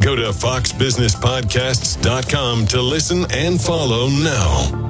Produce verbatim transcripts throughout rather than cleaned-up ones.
Go to fox business podcasts dot com to listen and follow now.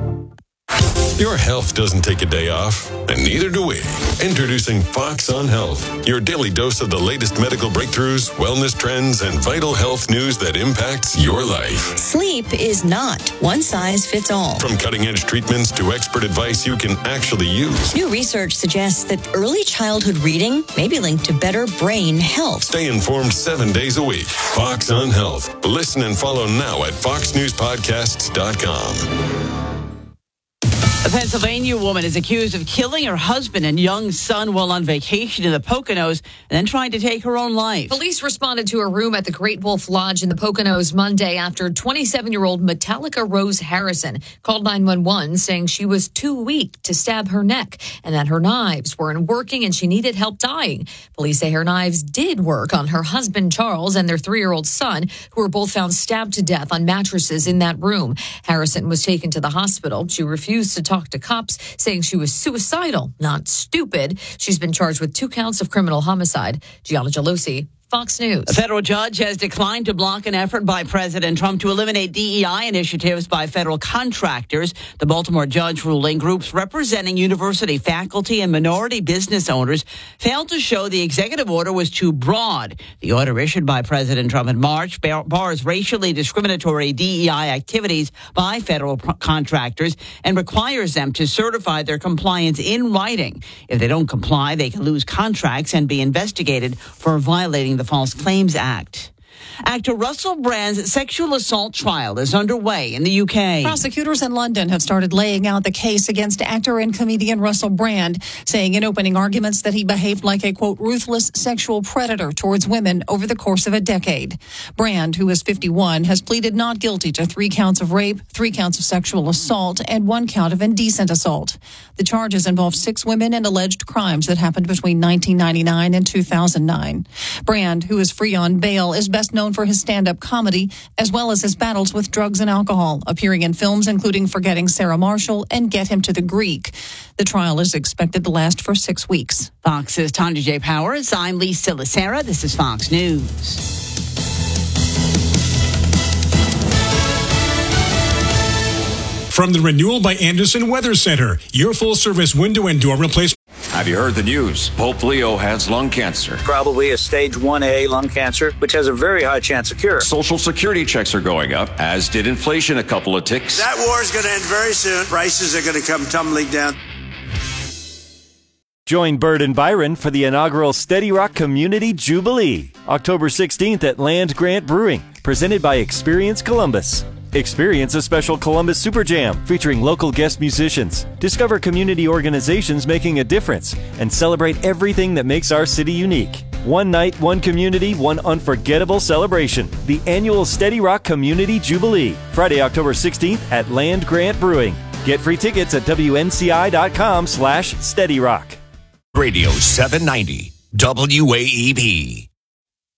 Your health doesn't take a day off, and neither do we. Introducing Fox on Health, your daily dose of the latest medical breakthroughs, wellness trends, and vital health news that impacts your life. Sleep is not one size fits all. From cutting-edge treatments to expert advice you can actually use. New research suggests that early childhood reading may be linked to better brain health. Stay informed seven days a week. Fox on Health. Listen and follow now at fox news podcasts dot com. A Pennsylvania woman is accused of killing her husband and young son while on vacation in the Poconos and then trying to take her own life. Police responded to a room at the Great Wolf Lodge in the Poconos Monday after twenty-seven-year-old Metallica Rose Harrison called nine one one saying she was too weak to stab her neck and that her knives weren't working and she needed help dying. Police say her knives did work on her husband, Charles, and their three-year-old son, who were both found stabbed to death on mattresses in that room. Harrison was taken to the hospital. She refused to talk to cops, saying she was suicidal, not stupid. She's been charged with two counts of criminal homicide. Gianna Gelosi, Fox News. A federal judge has declined to block an effort by President Trump to eliminate D E I initiatives by federal contractors. The Baltimore judge ruling groups representing university faculty and minority business owners failed to show the executive order was too broad. The order issued by President Trump in March bars racially discriminatory D E I activities by federal contractors and requires them to certify their compliance in writing. If they don't comply, they can lose contracts and be investigated for violating the False Claims Act. Actor Russell Brand's sexual assault trial is underway in the U K. Prosecutors in London have started laying out the case against actor and comedian Russell Brand, saying in opening arguments that he behaved like a, quote, ruthless sexual predator towards women over the course of a decade. Brand, who is fifty-one, has pleaded not guilty to three counts of rape, three counts of sexual assault, and one count of indecent assault. The charges involve six women and alleged crimes that happened between nineteen ninety-nine and two thousand nine. Brand, who is free on bail, is best known for his stand-up comedy, as well as his battles with drugs and alcohol, appearing in films including Forgetting Sarah Marshall and Get Him to the Greek. The trial is expected to last for six weeks. Fox's Tanya J. Powers. I'm Lisa Lacera. This is Fox News. From the Renewal by Anderson Weather Center, your full-service window and door replacement. Have you heard the news? Pope Leo has lung cancer. Probably a stage one A lung cancer, which has a very high chance of cure. Social security checks are going up, as did inflation a couple of ticks. That war is going to end very soon. Prices are going to come tumbling down. Join Bird and Byron for the inaugural Steady Rock Community Jubilee, October sixteenth at Land Grant Brewing, presented by Experience Columbus. Experience a special Columbus Super Jam featuring local guest musicians. Discover community organizations making a difference and celebrate everything that makes our city unique. One night, one community, one unforgettable celebration. The annual Steady Rock Community Jubilee, Friday, October sixteenth at Land Grant Brewing. Get free tickets at W N C I dot com slash Steady Rock. Radio seven ninety W A E P.